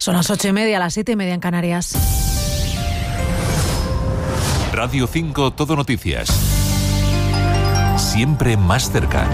Son las 8:30, las 7:30 en Canarias. Radio 5 Todo Noticias. Siempre más cerca.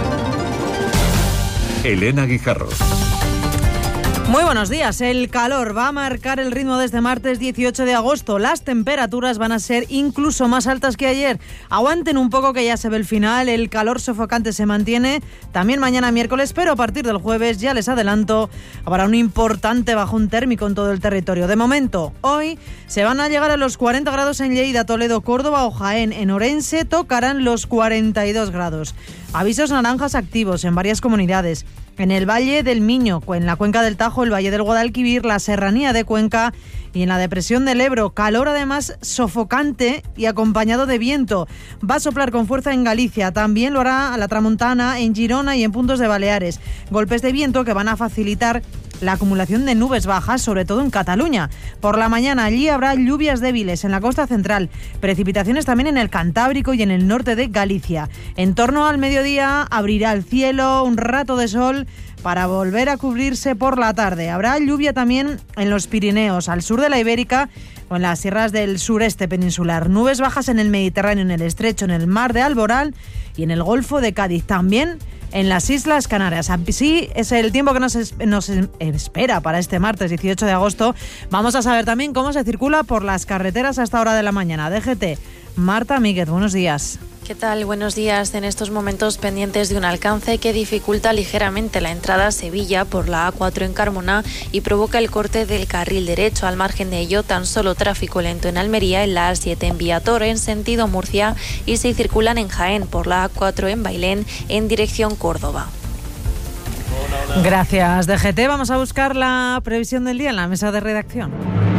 Elena Guijarro. Muy buenos días. El calor va a marcar el ritmo desde martes 18 de agosto. Las temperaturas van a ser incluso más altas que ayer. Aguanten un poco que ya se ve el final. El calor sofocante se mantiene también mañana miércoles, pero a partir del jueves, ya les adelanto, habrá un importante bajón térmico en todo el territorio. De momento, hoy se van a llegar a los 40 grados en Lleida, Toledo, Córdoba o Jaén. En Orense tocarán los 42 grados. Avisos naranjas activos en varias comunidades. En el Valle del Miño, en la cuenca del Tajo, el Valle del Guadalquivir, la Serranía de Cuenca y en la depresión del Ebro. Calor además sofocante y acompañado de viento. Va a soplar con fuerza en Galicia, también lo hará a la Tramontana, en Girona y en puntos de Baleares. Golpes de viento que van a facilitar la acumulación de nubes bajas, sobre todo en Cataluña. Por la mañana allí habrá lluvias débiles en la costa central, precipitaciones también en el Cantábrico y en el norte de Galicia. En torno al mediodía abrirá el cielo, un rato de sol para volver a cubrirse por la tarde. Habrá lluvia también en los Pirineos, al sur de la Ibérica o en las sierras del sureste peninsular. Nubes bajas en el Mediterráneo, en el Estrecho, en el mar de Alborán y en el Golfo de Cádiz. También en las Islas Canarias. Así es el tiempo que nos espera para este martes 18 de agosto. Vamos a saber también cómo se circula por las carreteras a esta hora de la mañana. DGT, Marta Míguez, buenos días. ¿Qué tal? Buenos días. En estos momentos pendientes de un alcance que dificulta ligeramente la entrada a Sevilla por la A4 en Carmona y provoca el corte del carril derecho. Al margen de ello, tan solo tráfico lento en Almería, en la A7 en Viator, en sentido Murcia, y si circulan en Jaén por la A4 en Bailén, en dirección Córdoba. Gracias, DGT. Vamos a buscar la previsión del día en la mesa de redacción.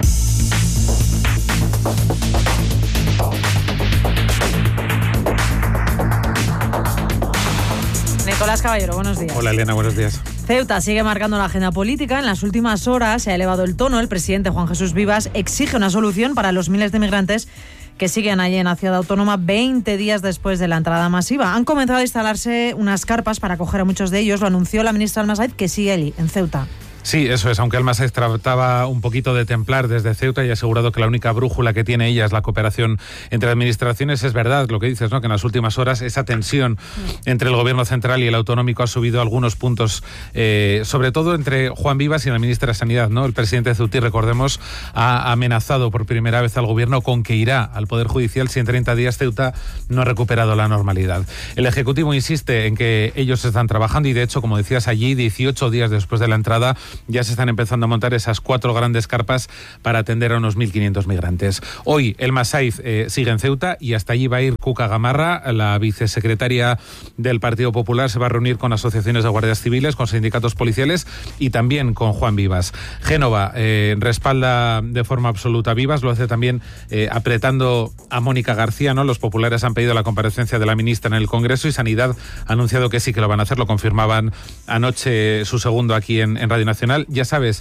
Nicolás Caballero, buenos días. Hola Elena, buenos días. Ceuta sigue marcando la agenda política. En las últimas horas se ha elevado el tono. El presidente Juan Jesús Vivas exige una solución para los miles de migrantes que siguen allí en la ciudad autónoma 20 días después de la entrada masiva. Han comenzado a instalarse unas carpas para acoger a muchos de ellos. Lo anunció la ministra Almasaiz, que sigue allí, en Ceuta. Sí, eso es, aunque Almasaiz trataba un poquito de templar desde Ceuta y ha asegurado que la única brújula que tiene ella es la cooperación entre administraciones. Es verdad lo que dices, ¿no? Que en las últimas horas esa tensión entre el gobierno central y el autonómico ha subido algunos puntos, sobre todo entre Juan Vivas y la ministra de Sanidad, ¿no? El presidente ceutí, recordemos, ha amenazado por primera vez al gobierno con que irá al Poder Judicial si en 30 días Ceuta no ha recuperado la normalidad. El Ejecutivo insiste en que ellos están trabajando y, de hecho, como decías allí, 18 días después de la entrada, ya se están empezando a montar esas 4 grandes carpas para atender a unos 1.500 migrantes. Hoy el Masaiz sigue en Ceuta y hasta allí va a ir Cuca Gamarra, la vicesecretaria del Partido Popular. Se va a reunir con asociaciones de guardias civiles, con sindicatos policiales y también con Juan Vivas. Génova respalda de forma absoluta a Vivas, lo hace también apretando a Mónica García, ¿no? Los populares han pedido la comparecencia de la ministra en el Congreso y Sanidad ha anunciado que sí que lo van a hacer. Lo confirmaban anoche su segundo aquí en Radio Nacional. Ya sabes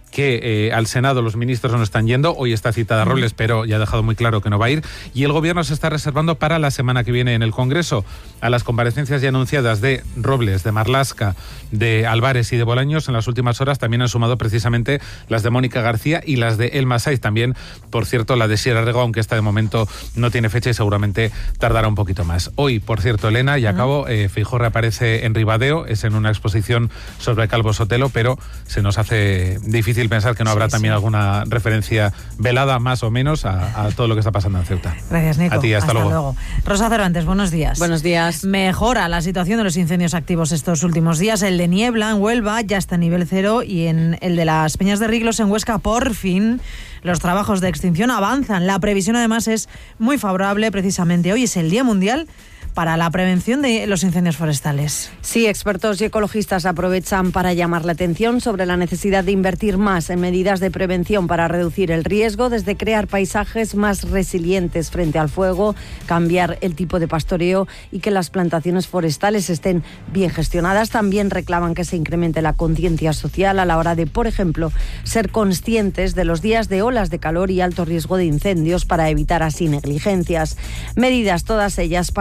que al Senado los ministros no están yendo. Hoy está citada Robles, pero ya ha dejado muy claro que no va a ir. Y el Gobierno se está reservando para la semana que viene en el Congreso a las comparecencias ya anunciadas de Robles, de Marlaska, de Álvarez y de Bolaños. En las últimas horas también han sumado precisamente las de Mónica García y las de El Masaiz. También, por cierto, la de Sierra Rego, aunque esta de momento no tiene fecha y seguramente tardará un poquito más. Hoy, por cierto, Elena, y acabo, Feijóo reaparece en Ribadeo, es en una exposición sobre Calvo Sotelo, pero se nos hace difícil pensar que no habrá también alguna referencia velada, más o menos, a todo lo que está pasando en Ceuta. Gracias, Nico. A ti, hasta luego. Rosa Cervantes, buenos días. Buenos días. Mejora la situación de los incendios activos estos últimos días. El de Niebla, en Huelva, ya está a nivel 0 y en el de las Peñas de Riglos, en Huesca, por fin, los trabajos de extinción avanzan. La previsión, además, es muy favorable. Precisamente hoy es el Día Mundial para la prevención de los incendios forestales. Sí, expertos y ecologistas aprovechan para llamar la atención sobre la necesidad de invertir más en medidas de prevención para reducir el riesgo, desde crear paisajes más resilientes frente al fuego, cambiar el tipo de pastoreo y que las plantaciones forestales estén bien gestionadas. También reclaman que se incremente la conciencia social a la hora de, por ejemplo, ser conscientes de los días de olas de calor y alto riesgo de incendios para evitar así negligencias. Medidas todas ellas para reducir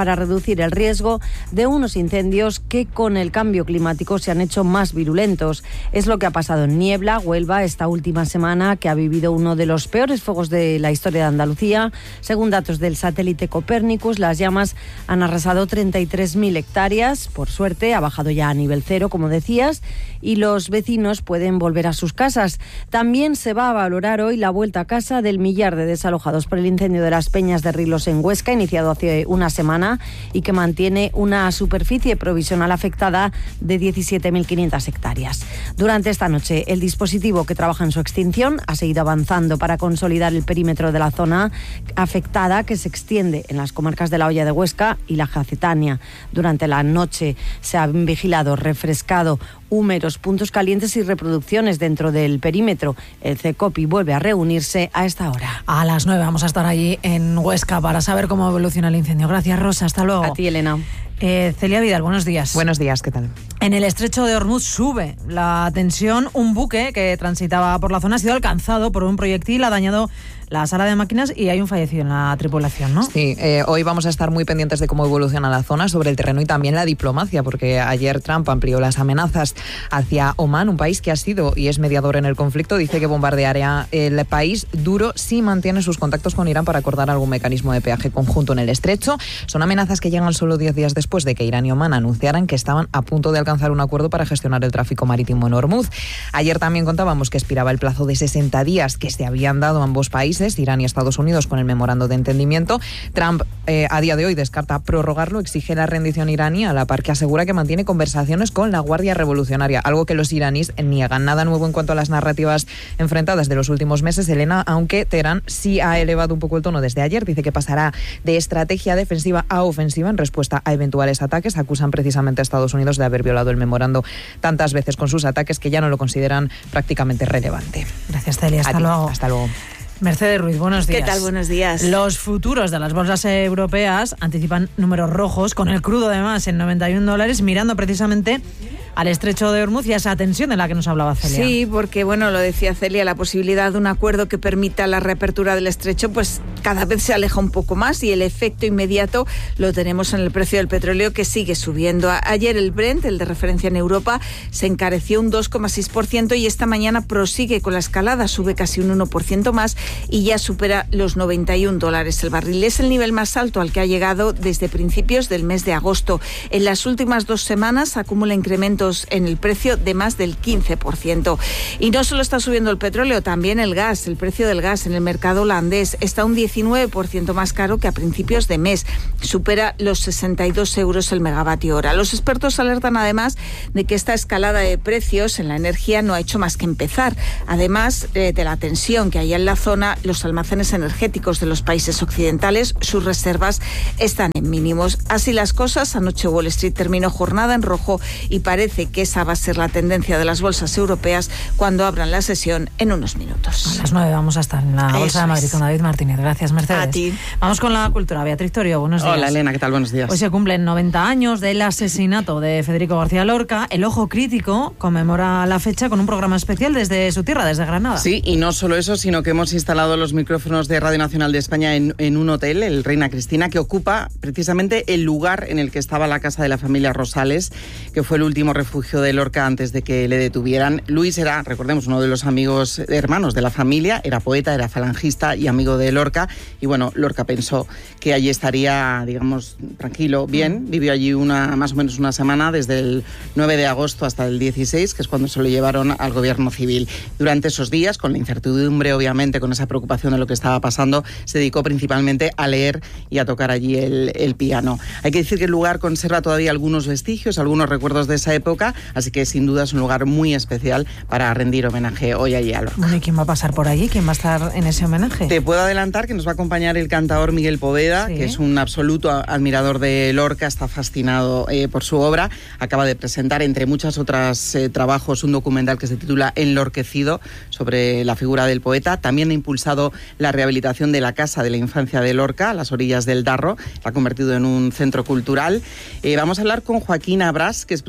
reducir el riesgo de unos incendios que con el cambio climático se han hecho más virulentos. Es lo que ha pasado en Niebla, Huelva, esta última semana, que ha vivido uno de los peores fuegos de la historia de Andalucía. Según datos del satélite Copérnicus, las llamas han arrasado 33.000 hectáreas. Por suerte, ha bajado ya a nivel cero, como decías, y los vecinos pueden volver a sus casas. También se va a valorar hoy la vuelta a casa del millar de desalojados por el incendio de las Peñas de Rilos en Huesca, iniciado hace una semana y que mantiene una superficie provisional afectada de 17.500 hectáreas. Durante esta noche, el dispositivo que trabaja en su extinción ha seguido avanzando para consolidar el perímetro de la zona afectada, que se extiende en las comarcas de La Hoya de Huesca y la Jacetania. Durante la noche se han vigilado, refrescado húmeros, puntos calientes y reproducciones dentro del perímetro. El CECOPI vuelve a reunirse a esta hora. A las 9 vamos a estar allí en Huesca para saber cómo evoluciona el incendio. Gracias, Rosa. Hasta luego. A ti, Elena. Celia Vidal, buenos días. Buenos días, ¿qué tal? En el estrecho de Hormuz sube la tensión. Un buque que transitaba por la zona ha sido alcanzado por un proyectil, ha dañado la sala de máquinas y hay un fallecido en la tripulación, ¿no? Sí, hoy vamos a estar muy pendientes de cómo evoluciona la zona, sobre el terreno y también la diplomacia, porque ayer Trump amplió las amenazas hacia Omán, un país que ha sido y es mediador en el conflicto. Dice que bombardeará el país duro si mantiene sus contactos con Irán para acordar algún mecanismo de peaje conjunto en el estrecho. Son amenazas que llegan solo 10 días después de que Irán y Omán anunciaran que estaban a punto de alcanzar un acuerdo para gestionar el tráfico marítimo en Hormuz. Ayer también contábamos que expiraba el plazo de 60 días que se habían dado a ambos países, Irán y Estados Unidos, con el memorando de entendimiento. Trump a día de hoy descarta prorrogarlo, exige la rendición iraní, a la par que asegura que mantiene conversaciones con la Guardia Revolucionaria, algo que los iraníes niegan. Nada nuevo en cuanto a las narrativas enfrentadas de los últimos meses, Elena, aunque Teherán sí ha elevado un poco el tono desde ayer. Dice que pasará de estrategia defensiva a ofensiva en respuesta a eventuales ataques. Acusan precisamente a Estados Unidos de haber violado el memorando tantas veces con sus ataques que ya no lo consideran prácticamente relevante. Gracias, Celia. Hasta luego. Hasta luego. Mercedes Ruiz, buenos días. ¿Qué tal? Buenos días. Los futuros de las bolsas europeas anticipan números rojos, con el crudo además en $91, mirando precisamente al estrecho de Hormuz y a esa tensión de la que nos hablaba Celia. Sí, porque bueno, lo decía Celia, la posibilidad de un acuerdo que permita la reapertura del estrecho pues cada vez se aleja un poco más y el efecto inmediato lo tenemos en el precio del petróleo, que sigue subiendo. Ayer el Brent, el de referencia en Europa, se encareció un 2,6% y esta mañana prosigue con la escalada, sube casi un 1% más y ya supera los $91 el barril. Es el nivel más alto al que ha llegado desde principios del mes de agosto. En las últimas 2 semanas acumula incrementos en el precio de más del 15%. Y no solo está subiendo el petróleo, también el gas. El precio del gas en el mercado holandés está un 19% más caro que a principios de mes. Supera los 62 euros el megavatio hora. Los expertos alertan además de que esta escalada de precios en la energía no ha hecho más que empezar. Además de la tensión que hay en la zona, los almacenes energéticos de los países occidentales, sus reservas están en mínimos. Así las cosas, anoche Wall Street terminó jornada en rojo y parece que esa va a ser la tendencia de las bolsas europeas cuando abran la sesión en unos minutos. A las 9 vamos a estar en la Bolsa de Madrid con David Martínez. Gracias, Mercedes. A ti. Vamos con la cultura. Beatriz Torio, buenos días. Hola, Elena, ¿qué tal? Buenos días. Hoy se cumplen 90 años del asesinato de Federico García Lorca. El Ojo Crítico conmemora la fecha con un programa especial desde su tierra, desde Granada. Sí, y no solo eso, sino que hemos instalado los micrófonos de Radio Nacional de España en un hotel, el Reina Cristina, que ocupa precisamente el lugar en el que estaba la casa de la familia Rosales, que fue el último refugio de Lorca antes de que le detuvieran. Luis era, recordemos, uno de los amigos hermanos de la familia, era poeta, era falangista y amigo de Lorca, y bueno, Lorca pensó que allí estaría, digamos, tranquilo, bien. Vivió allí más o menos una semana, desde el 9 de agosto hasta el 16, que es cuando se lo llevaron al gobierno civil. Durante esos días, con la incertidumbre, obviamente, con esa preocupación de lo que estaba pasando, se dedicó principalmente a leer y a tocar allí el piano. Hay que decir que el lugar conserva todavía algunos vestigios, algunos recuerdos de esa época, así que sin duda es un lugar muy especial para rendir homenaje hoy allí a Lorca. Bueno, ¿y quién va a pasar por allí? ¿Quién va a estar en ese homenaje? Te puedo adelantar que nos va a acompañar el cantador Miguel Poveda, ¿sí? Que es un absoluto admirador de Lorca, está fascinado por su obra. Acaba de presentar, entre muchas otras trabajos, un documental que se titula Enlorquecido, sobre la figura del poeta. También ha impulsado la rehabilitación de la Casa de la Infancia de Lorca, a las orillas del Darro. La ha convertido en un centro cultural. Vamos a hablar con Joaquín Abrás, que es presidente del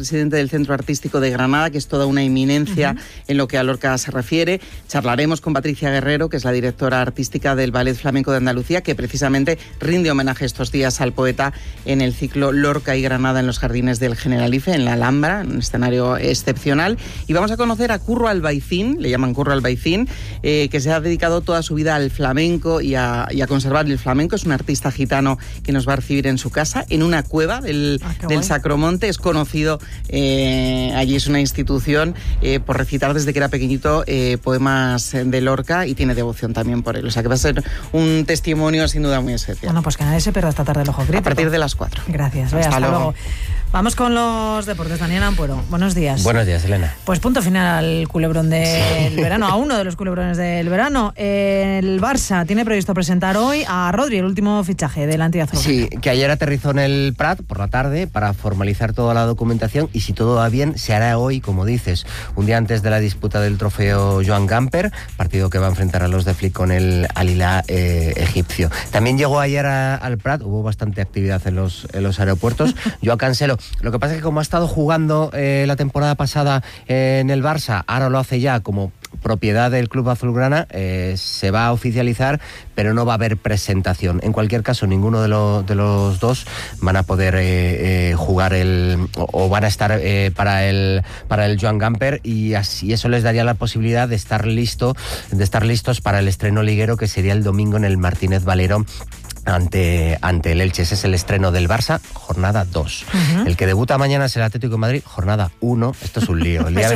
del Centro Artístico de Granada, que es toda una eminencia en lo que a Lorca se refiere. Charlaremos con Patricia Guerrero, que es la directora artística del Ballet Flamenco de Andalucía, que precisamente rinde homenaje estos días al poeta en el ciclo Lorca y Granada en los jardines del Generalife, en la Alhambra, un escenario excepcional. Y vamos a conocer a Curro Albaicín, le llaman Curro Albaicín, que se ha dedicado toda su vida al flamenco y a conservar el flamenco. Es un artista gitano que nos va a recibir en su casa, en una cueva del Sacromonte. Es conocido, allí es una institución, por recitar desde que era pequeñito poemas de Lorca, y tiene devoción también por él. O sea que va a ser un testimonio sin duda muy especial. Bueno, pues que nadie se pierda esta tarde el Ojo Crítico. A partir de las 4. Gracias. Hasta luego. Vamos con los deportes. Daniel Ampuero, buenos días. Buenos días, Elena. Pues punto final al culebrón del verano, a uno de los culebrones del verano. El Barça tiene previsto presentar hoy a Rodri, el último fichaje del antiazul. Sí, que ayer aterrizó en el Prat por la tarde para formalizar toda la documentación, y si todo va bien se hará hoy, como dices, un día antes de la disputa del trofeo Joan Gamper, partido que va a enfrentar a los de Flick con el Al Hilal egipcio. También llegó ayer al Prat, hubo bastante actividad en los aeropuertos. Joao Cancelo. Lo que pasa es que como ha estado jugando la temporada pasada en el Barça, ahora lo hace ya como propiedad del club azulgrana, se va a oficializar, pero no va a haber presentación. En cualquier caso, ninguno de los dos van a poder jugar o van a estar para el Joan Gamper, y así eso les daría la posibilidad de estar listos para el estreno liguero, que sería el domingo en el Martínez Valero ante el Elche. Ese es el estreno del Barça, jornada 2. El que debuta mañana es el Atlético de Madrid, jornada 1. Esto es un lío. El día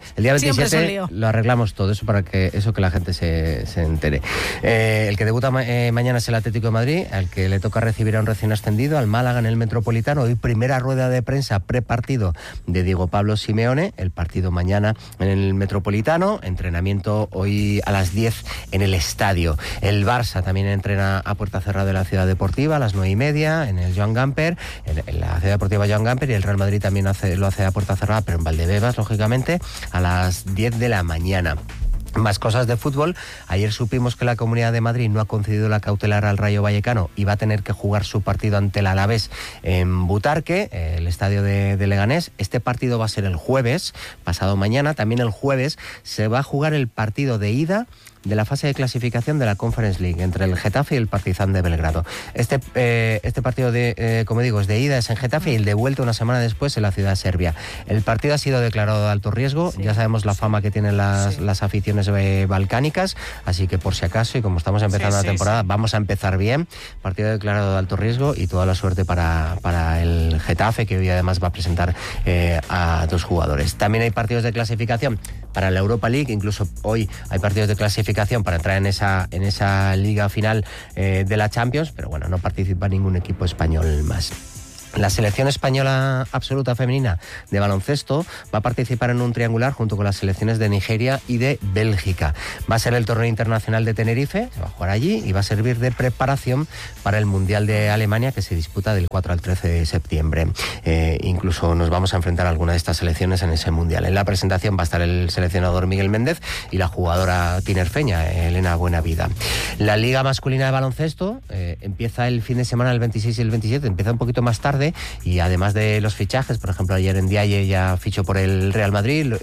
27 lo arreglamos todo, eso para que la gente se entere. El que debuta mañana es el Atlético de Madrid, al que le toca recibir a un recién ascendido, al Málaga en el Metropolitano. Hoy primera rueda de prensa prepartido de Diego Pablo Simeone, el partido mañana en el Metropolitano, entrenamiento hoy a las 10 en el estadio. El Barça también entrena a puerta cerrada de la Ciudad Deportiva a las 9:30 en el Joan Gamper, en la Ciudad Deportiva Joan Gamper, y el Real Madrid también lo hace a puerta cerrada, pero en Valdebebas, lógicamente, a las 10 de la mañana. Más cosas de fútbol. Ayer supimos que la Comunidad de Madrid no ha concedido la cautelar al Rayo Vallecano y va a tener que jugar su partido ante el Alavés en Butarque, el estadio de Leganés. Este partido va a ser el jueves, pasado mañana. También el jueves se va a jugar el partido de ida de la fase de clasificación de la Conference League entre el Getafe y el Partizan de Belgrado. Este partido, como digo, es de ida, es en Getafe, y el de vuelta una semana después en la ciudad serbia. El partido ha sido declarado de alto riesgo, ya sabemos la fama que tienen las aficiones balcánicas, así que por si acaso, y como estamos empezando la temporada, vamos a empezar bien. Partido declarado de alto riesgo, y toda la suerte para el Getafe, que hoy además va a presentar a 2 jugadores. También hay partidos de clasificación para la Europa League, incluso hoy hay partidos de clasificación para entrar en esa liga final de la Champions, pero bueno, no participa ningún equipo español más. La selección española absoluta femenina de baloncesto va a participar en un triangular junto con las selecciones de Nigeria y de Bélgica. Va a ser el torneo internacional de Tenerife, se va a jugar allí, y va a servir de preparación para el Mundial de Alemania, que se disputa del 4 al 13 de septiembre. Incluso nos vamos a enfrentar a alguna de estas selecciones en ese Mundial. En la presentación va a estar el seleccionador Miguel Méndez y la jugadora tinerfeña Elena Buenavida. La Liga Masculina de Baloncesto empieza el fin de semana, el 26 y el 27, empieza un poquito más tarde, y además de los fichajes, por ejemplo, ayer Ndiaye ya fichó por el Real Madrid,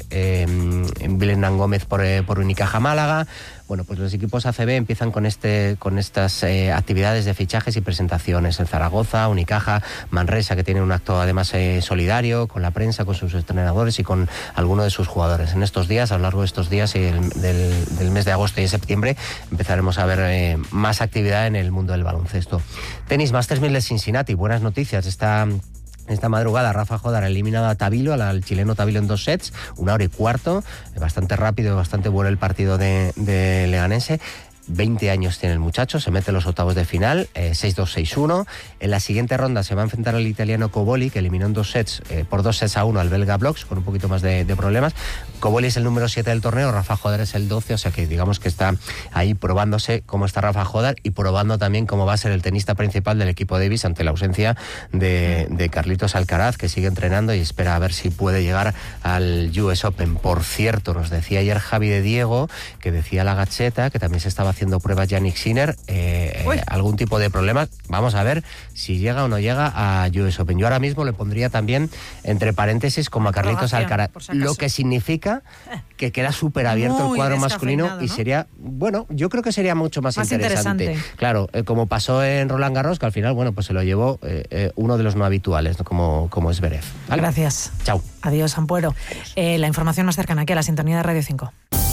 Belén Gómez por Unicaja Málaga. Bueno, pues los equipos ACB empiezan con estas actividades de fichajes y presentaciones. El Zaragoza, Unicaja, Manresa, que tiene un acto además solidario con la prensa, con sus entrenadores y con algunos de sus jugadores. En estos días, a lo largo de estos días y del mes de agosto y de septiembre, empezaremos a ver más actividad en el mundo del baloncesto. Tenis, Masters 1000 de Cincinnati. Buenas noticias. Esta madrugada Rafa Jodar ha eliminado a Tabilo, al chileno Tabilo, en 2 sets, 1 hora y cuarto, bastante rápido, bastante bueno el partido de Leganense. 20 años tiene el muchacho, se mete en los octavos de final, 6-2, 6-1. En la siguiente ronda se va a enfrentar al italiano Coboli, que eliminó en 2 sets, por 2-6-1 al belga Bloks, con un poquito más de problemas. Coboli es el número 7 del torneo, Rafa Jodar es el 12, o sea que digamos que está ahí probándose cómo está Rafa Jodar y probando también cómo va a ser el tenista principal del equipo Davis ante la ausencia de Carlitos Alcaraz, que sigue entrenando y espera a ver si puede llegar al US Open. Por cierto, nos decía ayer Javi de Diego, que decía la Gacheta, que también se estaba haciendo pruebas Yannick Sinner, algún tipo de problema. Vamos a ver si llega o no llega a US Open. Yo ahora mismo le pondría también entre paréntesis como a Carlitos Alcaraz, lo que significa que queda súper abierto el cuadro masculino, ¿no? Y sería, bueno, yo creo que sería mucho más interesante. Claro, como pasó en Roland Garros, que al final, bueno, pues se lo llevó uno de los no habituales, ¿no? como es Zverev. ¿Vale? Gracias. Chao. Adiós, Ampuero. La información más cercana aquí a la sintonía de Radio 5.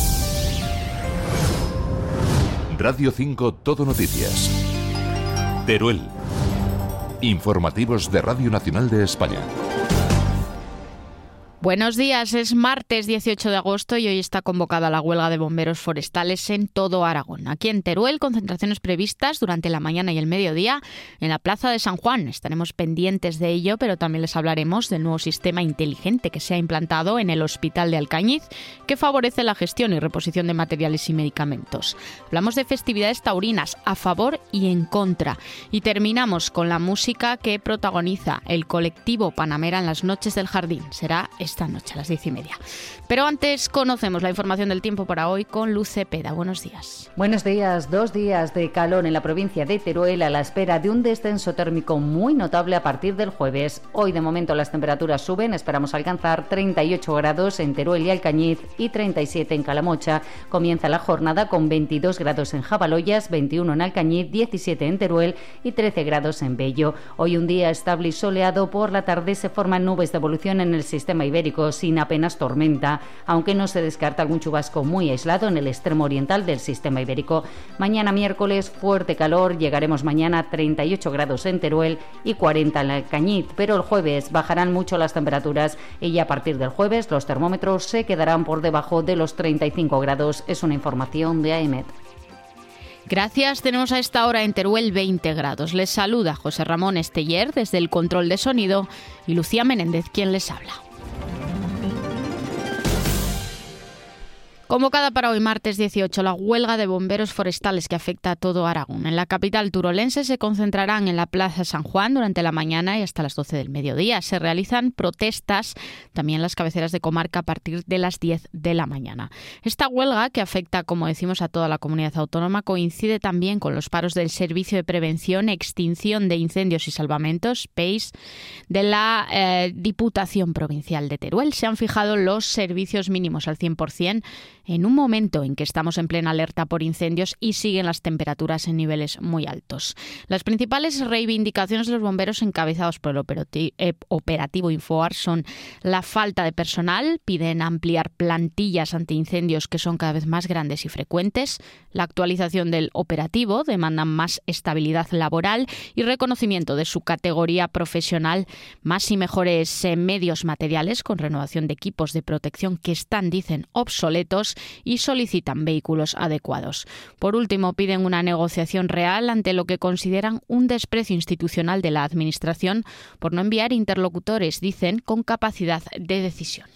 Radio 5 Todo Noticias. Teruel. Informativos de Radio Nacional de España. Buenos días, es martes 18 de agosto y hoy está convocada la huelga de bomberos forestales en todo Aragón. Aquí en Teruel, concentraciones previstas durante la mañana y el mediodía en la Plaza de San Juan. Estaremos pendientes de ello, pero también les hablaremos del nuevo sistema inteligente que se ha implantado en el Hospital de Alcañiz, que favorece la gestión y reposición de materiales y medicamentos. Hablamos de festividades taurinas a favor y en contra. Y terminamos con la música que protagoniza el colectivo Panamera en las Noches del Jardín. Será esta noche a las 10:30. Pero antes conocemos la información del tiempo para hoy con Luz Cepeda. Buenos días. Buenos días. 2 días de calor en la provincia de Teruel a la espera de un descenso térmico muy notable a partir del jueves. Hoy de momento las temperaturas suben. Esperamos alcanzar 38 grados en Teruel y Alcañiz y 37 en Calamocha. Comienza la jornada con 22 grados en Jabaloyas, 21 en Alcañiz, 17 en Teruel y 13 grados en Bello. Hoy un día estable y soleado. Por la tarde se forman nubes de evolución en el sistema ibérico sin apenas tormenta, aunque no se descarta algún chubasco muy aislado en el extremo oriental del sistema ibérico. Mañana miércoles fuerte calor, llegaremos mañana a 38 grados en Teruel y 40 en Alcañiz, pero el jueves bajarán mucho las temperaturas y ya a partir del jueves los termómetros se quedarán por debajo de los 35 grados. Es una información de AEMET. Gracias, tenemos a esta hora en Teruel 20 grados. Les saluda José Ramón Esteller desde el control de sonido y Lucía Menéndez quien les habla. Convocada para hoy, martes 18, la huelga de bomberos forestales que afecta a todo Aragón. En la capital turolense se concentrarán en la Plaza San Juan durante la mañana y hasta las 12 del mediodía. Se realizan protestas también en las cabeceras de comarca a partir de las 10 de la mañana. Esta huelga, que afecta, como decimos, a toda la comunidad autónoma, coincide también con los paros del Servicio de Prevención, Extinción de Incendios y Salvamentos, PEIS, de la Diputación Provincial de Teruel. Se han fijado los servicios mínimos al 100%, en un momento en que estamos en plena alerta por incendios y siguen las temperaturas en niveles muy altos. Las principales reivindicaciones de los bomberos encabezados por el operativo Infoar son la falta de personal, piden ampliar plantillas antiincendios que son cada vez más grandes y frecuentes, la actualización del operativo, demandan más estabilidad laboral y reconocimiento de su categoría profesional, más y mejores medios materiales con renovación de equipos de protección que están, dicen, obsoletos, y solicitan vehículos adecuados. Por último, piden una negociación real ante lo que consideran un desprecio institucional de la Administración por no enviar interlocutores, dicen, con capacidad de decisión.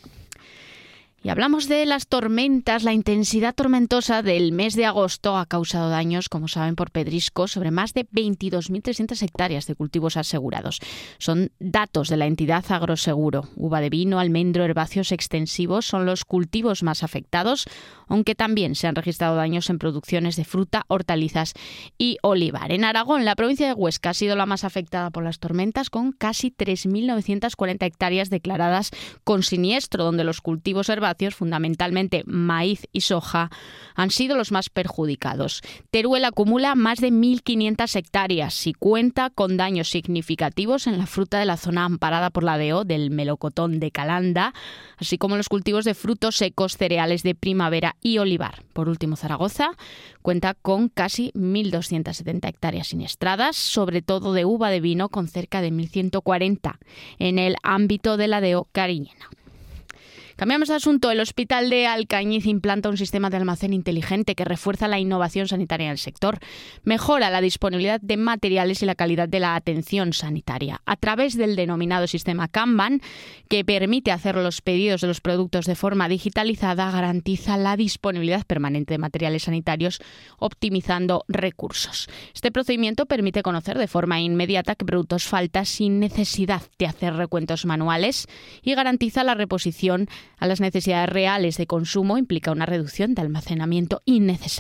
Y hablamos de las tormentas. La intensidad tormentosa del mes de agosto ha causado daños, como saben, por pedriscos sobre más de 22.300 hectáreas de cultivos asegurados. Son datos de la entidad Agroseguro. Uva de vino, almendro, herbáceos extensivos son los cultivos más afectados, aunque también se han registrado daños en producciones de fruta, hortalizas y olivar. En Aragón, la provincia de Huesca ha sido la más afectada por las tormentas, con casi 3.940 hectáreas declaradas con siniestro, donde los cultivos herbáceos, fundamentalmente maíz y soja, han sido los más perjudicados. Teruel acumula más de 1.500 hectáreas y cuenta con daños significativos en la fruta de la zona amparada por la DO del melocotón de Calanda, así como los cultivos de frutos secos, cereales de primavera y olivar. Por último, Zaragoza cuenta con casi 1.270 hectáreas siniestradas, sobre todo de uva de vino, con cerca de 1.140 en el ámbito de la DO cariñena. Cambiamos de asunto. El Hospital de Alcañiz implanta un sistema de almacén inteligente que refuerza la innovación sanitaria en el sector, mejora la disponibilidad de materiales y la calidad de la atención sanitaria. A través del denominado sistema Kanban, que permite hacer los pedidos de los productos de forma digitalizada, garantiza la disponibilidad permanente de materiales sanitarios, optimizando recursos. Este procedimiento permite conocer de forma inmediata qué productos faltan sin necesidad de hacer recuentos manuales y garantiza la reposición a las necesidades reales de consumo, implica una reducción de almacenamiento innecesario.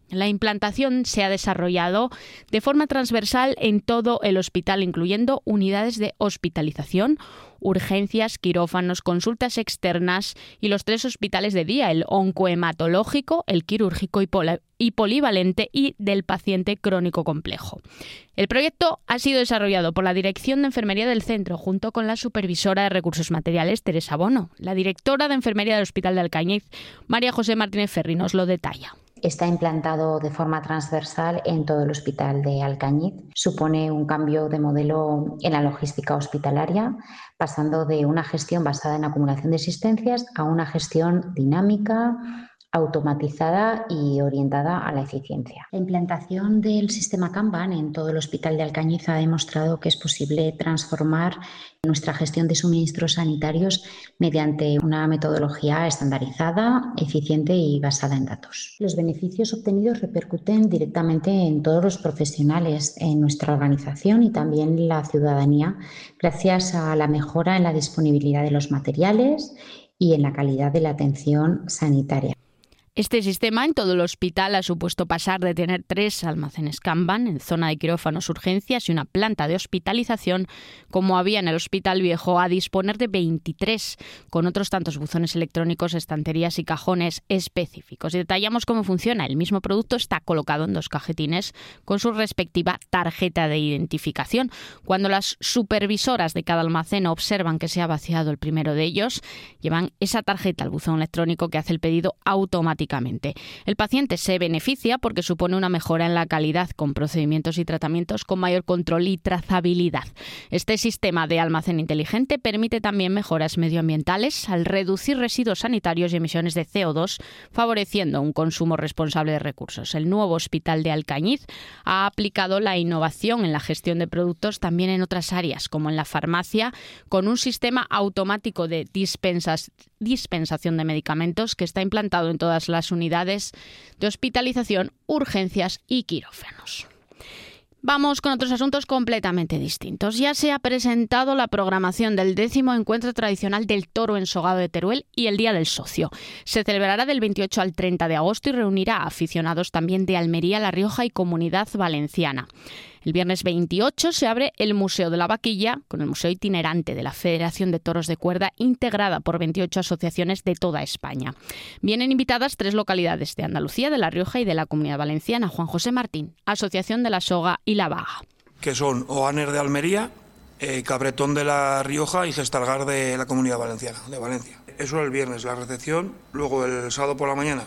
La implantación se ha desarrollado de forma transversal en todo el hospital, incluyendo unidades de hospitalización, urgencias, quirófanos, consultas externas y los 3 hospitales de día, el oncohematológico, el quirúrgico y polivalente y del paciente crónico complejo. El proyecto ha sido desarrollado por la Dirección de Enfermería del centro, junto con la supervisora de Recursos Materiales, Teresa Bono. La directora de Enfermería del Hospital de Alcañiz, María José Martínez Ferri, nos lo detalla. Está implantado de forma transversal en todo el hospital de Alcañiz. Supone un cambio de modelo en la logística hospitalaria, pasando de una gestión basada en acumulación de asistencias a una gestión dinámica, automatizada y orientada a la eficiencia. La implantación del sistema Kanban en todo el hospital de Alcañiz ha demostrado que es posible transformar nuestra gestión de suministros sanitarios mediante una metodología estandarizada, eficiente y basada en datos. Los beneficios obtenidos repercuten directamente en todos los profesionales, en nuestra organización y también en la ciudadanía, gracias a la mejora en la disponibilidad de los materiales y en la calidad de la atención sanitaria. Este sistema en todo el hospital ha supuesto pasar de tener 3 almacenes Kanban en zona de quirófanos, urgencias y una planta de hospitalización, como había en el Hospital Viejo, a disponer de 23, con otros tantos buzones electrónicos, estanterías y cajones específicos. Y detallamos cómo funciona. El mismo producto está colocado en 2 cajetines con su respectiva tarjeta de identificación. Cuando las supervisoras de cada almacén observan que se ha vaciado el primero de ellos, llevan esa tarjeta al buzón electrónico que hace el pedido automáticamente. El paciente se beneficia porque supone una mejora en la calidad, con procedimientos y tratamientos con mayor control y trazabilidad. Este sistema de almacén inteligente permite también mejoras medioambientales al reducir residuos sanitarios y emisiones de CO2, favoreciendo un consumo responsable de recursos. El nuevo hospital de Alcañiz ha aplicado la innovación en la gestión de productos también en otras áreas, como en la farmacia, con un sistema automático de dispensación de medicamentos que está implantado en todas las unidades de hospitalización, urgencias y quirófanos. Vamos con otros asuntos completamente distintos. Ya se ha presentado la programación del 10º encuentro tradicional del toro ensogado de Teruel y el Día del Socio. Se celebrará del 28 al 30 de agosto y reunirá a aficionados también de Almería, La Rioja y Comunidad Valenciana. El viernes 28 se abre el Museo de la Vaquilla, con el Museo Itinerante de la Federación de Toros de Cuerda, integrada por 28 asociaciones de toda España. Vienen invitadas 3 localidades de Andalucía, de La Rioja y de la Comunidad Valenciana. Juan José Martín, Asociación de la Soga y la Vaga. Que son Oaner de Almería, Cabretón de La Rioja y Gestalgar de la Comunidad Valenciana, de Valencia. Eso el viernes, la recepción. Luego el sábado por la mañana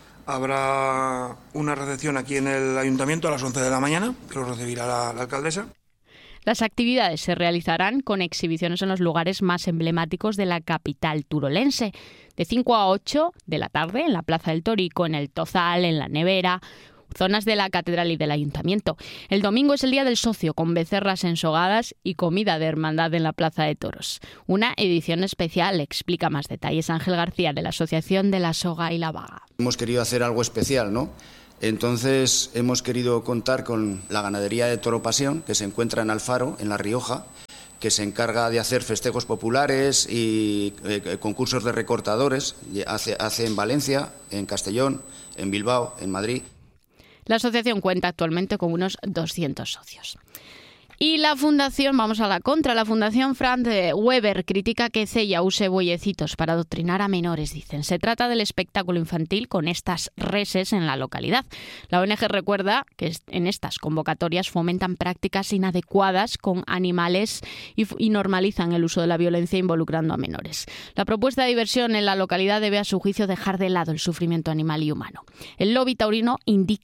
habrá una recepción aquí en el Ayuntamiento a las 11 de la mañana, que lo recibirá la alcaldesa. Las actividades se realizarán con exhibiciones en los lugares más emblemáticos de la capital turolense, de 5 a 8 de la tarde en la Plaza del Torico, en el Tozal, en la Nevera, zonas de la Catedral y del Ayuntamiento. El domingo es el Día del Socio, con becerras ensogadas y comida de hermandad en la Plaza de Toros. Una edición especial. Explica más detalles Ángel García, de la Asociación de la Soga y la Vaga. Hemos querido hacer algo especial, ¿no? Entonces hemos querido contar con la ganadería de Toro Pasión, que se encuentra en Alfaro, en La Rioja, que se encarga de hacer festejos populares y concursos de recortadores. Hace en Valencia, en Castellón, en Bilbao, en Madrid. La asociación cuenta actualmente con unos 200 socios. Y la Fundación, vamos a la contra, la Fundación Franz Weber critica que Cella use bueyecitos para adoctrinar a menores, dicen. Se trata del espectáculo infantil con estas reses en la localidad. La ONG recuerda que en estas convocatorias fomentan prácticas inadecuadas con animales y normalizan el uso de la violencia involucrando a menores. La propuesta de diversión en la localidad debe, a su juicio, dejar de lado el sufrimiento animal y humano. El lobby taurino,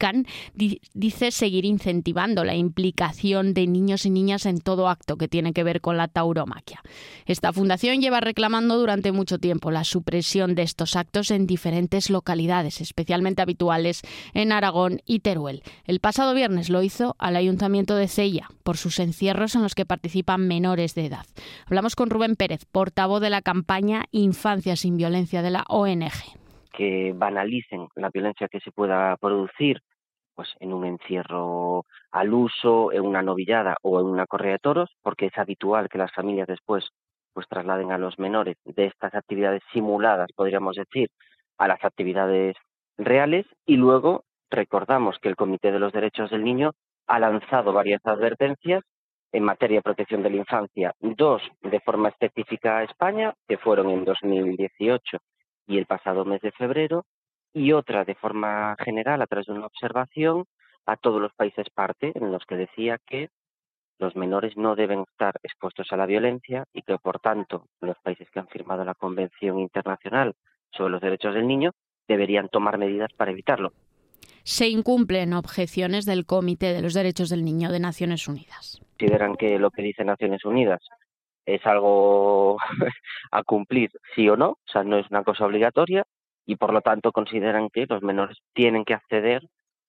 dice seguir incentivando la implicación de niños y niñas en todo acto que tiene que ver con la tauromaquia. Esta fundación lleva reclamando durante mucho tiempo la supresión de estos actos en diferentes localidades, especialmente habituales en Aragón y Teruel. El pasado viernes lo hizo al Ayuntamiento de Cella, por sus encierros en los que participan menores de edad. Hablamos con Rubén Pérez, portavoz de la campaña Infancia sin Violencia de la ONG. Que banalicen la violencia que se pueda producir pues en un encierro al uso, en una novillada o en una correa de toros, porque es habitual que las familias después pues trasladen a los menores de estas actividades simuladas, podríamos decir, a las actividades reales, y luego recordamos que el Comité de los Derechos del Niño ha lanzado varias advertencias en materia de protección de la infancia, 2 de forma específica a España, que fueron en 2018 y el pasado mes de febrero, y otra de forma general a través de una observación a todos los países parte, en los que decía que los menores no deben estar expuestos a la violencia y que, por tanto, los países que han firmado la Convención Internacional sobre los Derechos del Niño deberían tomar medidas para evitarlo. Se incumplen objeciones del Comité de los Derechos del Niño de Naciones Unidas. Consideran que lo que dice Naciones Unidas es algo a cumplir sí o no, o sea, no es una cosa obligatoria, y por lo tanto consideran que los menores tienen que acceder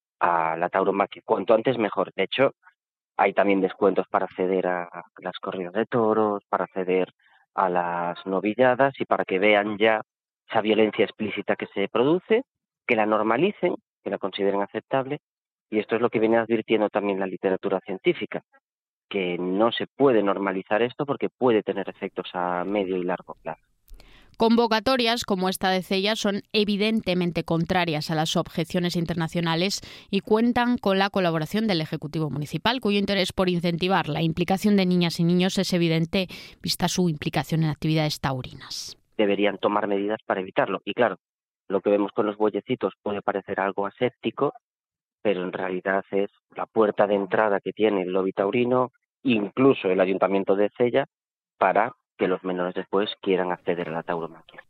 a la tauromaquia. Cuanto antes mejor. De hecho, hay también descuentos para acceder a las corridas de toros, para acceder a las novilladas y para que vean ya esa violencia explícita que se produce, que la normalicen, que la consideren aceptable, y esto es lo que viene advirtiendo también la literatura científica, que no se puede normalizar esto porque puede tener efectos a medio y largo plazo. Convocatorias como esta de Cella son evidentemente contrarias a las objeciones internacionales y cuentan con la colaboración del Ejecutivo Municipal, cuyo interés por incentivar la implicación de niñas y niños es evidente vista su implicación en actividades taurinas. Deberían tomar medidas para evitarlo. Y claro, lo que vemos con los bueyecitos puede parecer algo aséptico, pero en realidad es la puerta de entrada que tiene el lobby taurino, incluso el Ayuntamiento de Cella, para que los menores después quieran acceder a la tauromaquia.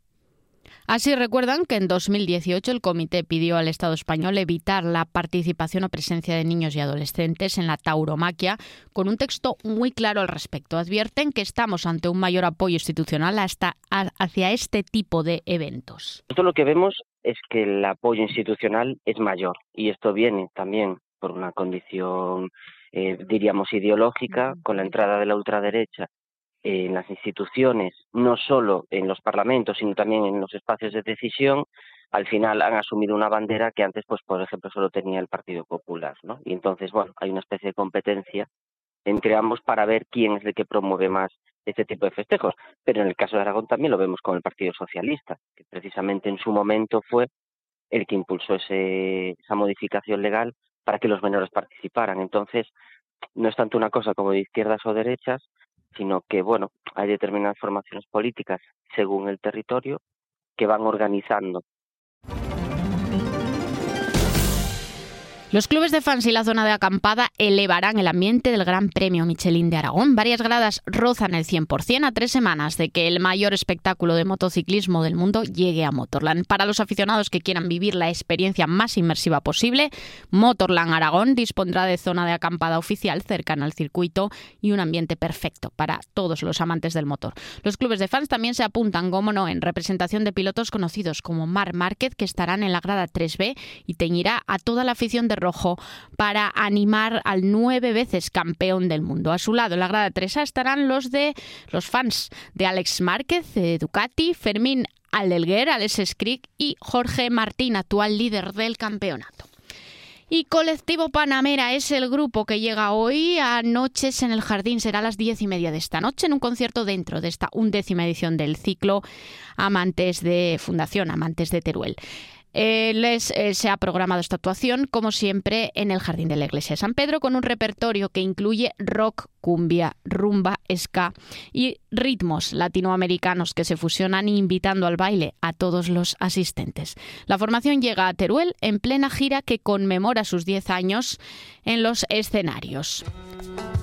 Así recuerdan que en 2018 el comité pidió al Estado español evitar la participación o presencia de niños y adolescentes en la tauromaquia con un texto muy claro al respecto. Advierten que estamos ante un mayor apoyo institucional hacia este tipo de eventos. Nosotros lo que vemos es que el apoyo institucional es mayor y esto viene también por una condición, diríamos, ideológica, con la entrada de la ultraderecha en las instituciones, no solo en los parlamentos, sino también en los espacios de decisión. Al final han asumido una bandera que antes, pues por ejemplo, solo tenía el Partido Popular, ¿no? Y entonces, bueno, hay una especie de competencia entre ambos para ver quién es el que promueve más este tipo de festejos. Pero en el caso de Aragón también lo vemos con el Partido Socialista, que precisamente en su momento fue el que impulsó esa modificación legal para que los menores participaran. Entonces, no es tanto una cosa como de izquierdas o derechas, sino que, bueno, hay determinadas formaciones políticas según el territorio que van organizando. Los clubes de fans y la zona de acampada elevarán el ambiente del Gran Premio Michelin de Aragón. Varias gradas rozan el 100% a 3 semanas de que el mayor espectáculo de motociclismo del mundo llegue a Motorland. Para los aficionados que quieran vivir la experiencia más inmersiva posible, Motorland Aragón dispondrá de zona de acampada oficial cercana al circuito y un ambiente perfecto para todos los amantes del motor. Los clubes de fans también se apuntan, como no, en representación de pilotos conocidos como Marc Márquez, que estarán en la grada 3B y teñirá a toda la afición de rojo para animar al 9 veces campeón del mundo. A su lado, en la grada 3A, estarán los fans de Alex Márquez, de Ducati, Fermín Aldelguer, Alex Skrick y Jorge Martín, actual líder del campeonato. Y Colectivo Panamera es el grupo que llega hoy a Noches en el Jardín. Será a las 10:30 de esta noche en un concierto dentro de esta 11ª edición del ciclo Fundación Amantes de Teruel. Se ha programado esta actuación, como siempre, en el Jardín de la Iglesia de San Pedro, con un repertorio que incluye rock, cumbia, rumba, ska y ritmos latinoamericanos que se fusionan, invitando al baile a todos los asistentes. La formación llega a Teruel en plena gira que conmemora sus 10 años en los escenarios.